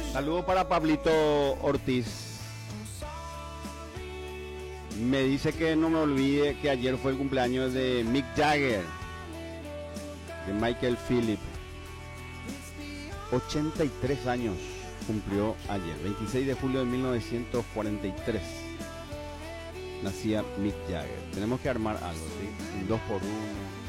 Saludo para Pablito Ortiz. Me dice que no me olvide que ayer fue el cumpleaños de Mick Jagger, de Michael Phillips. 83 años cumplió ayer, 26 de julio de 1943. Nacía Mick Jagger. Tenemos que armar algo, ¿sí? Un 2x1.